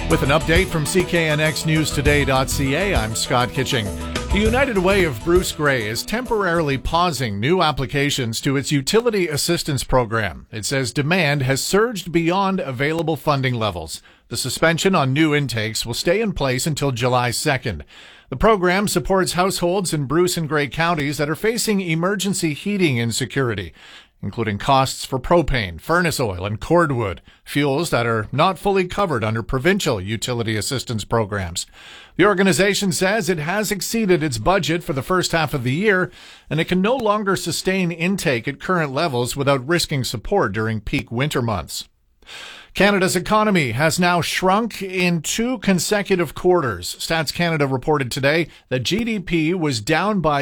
With an update from CKNXNewsToday.ca, I'm Scott Kitching. The United Way of Bruce Grey is temporarily pausing new applications to its Utility Assistance Program. It says demand has surged beyond available funding levels. The suspension on new intakes will stay in place until July 2nd. The program supports households in Bruce and Grey counties that are facing emergency heating insecurity, including costs for propane, furnace oil, and cordwood, fuels that are not fully covered under provincial utility assistance programs. The organization says it has exceeded its budget for the first half of the year, and it can no longer sustain intake at current levels without risking support during peak winter months. Canada's economy has now shrunk in 2 consecutive quarters. Stats Canada reported today that GDP was down by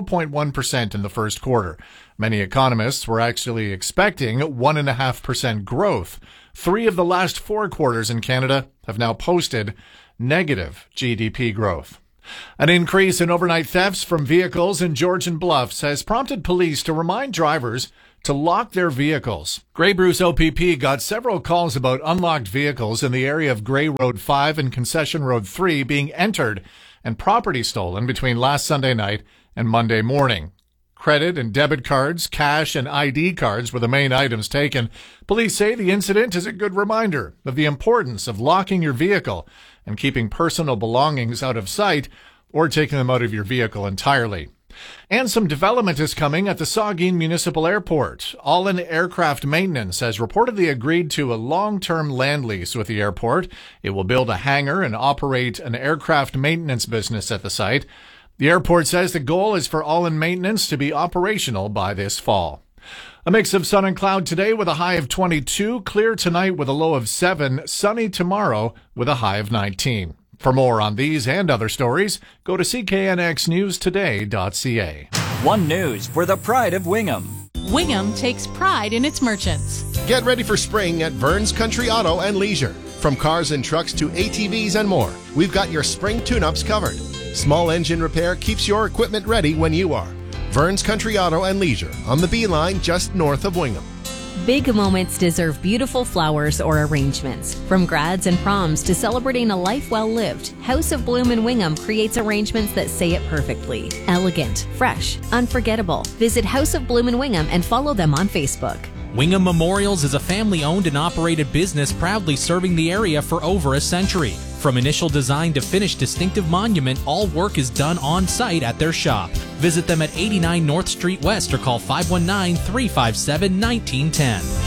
0.1% in the first quarter. Many economists were actually expecting 1.5% growth. 3 of the last 4 quarters in Canada have now posted negative GDP growth. An increase in overnight thefts from vehicles in Georgian Bluffs has prompted police to remind drivers to lock their vehicles. Grey Bruce OPP got several calls about unlocked vehicles in the area of Grey Road 5 and Concession Road 3 being entered and property stolen between last Sunday night and Monday morning. Credit and debit cards, cash, and ID cards were the main items taken. Police say the incident is a good reminder of the importance of locking your vehicle and keeping personal belongings out of sight or taking them out of your vehicle entirely. And some development is coming at the Saugeen Municipal Airport. All-in Aircraft Maintenance has reportedly agreed to a long-term land lease with the airport. It will build a hangar and operate an aircraft maintenance business at the site. The airport says the goal is for All-in Maintenance to be operational by this fall. A mix of sun and cloud today with a high of 22, clear tonight with a low of 7, sunny tomorrow with a high of 19. For more on these and other stories, go to CKNXNewsToday.ca. One News for the pride of Wingham. Wingham takes pride in its merchants. Get ready for spring at Vern's Country Auto and Leisure. From cars and trucks to ATVs and more, we've got your spring tune-ups covered. Small engine repair keeps your equipment ready when you are. Vern's Country Auto and Leisure on the B line just north of Wingham. Big moments deserve beautiful flowers or arrangements. From grads and proms to celebrating a life well lived, House of Bloom in Wingham creates arrangements that say it perfectly. Elegant, fresh, unforgettable. Visit House of Bloom in Wingham and follow them on Facebook. Wingham Memorials is a family-owned and operated business proudly serving the area for over a century. From initial design to finished distinctive monument, all work is done on-site at their shop. Visit them at 89 North Street West or call 519-357-1910.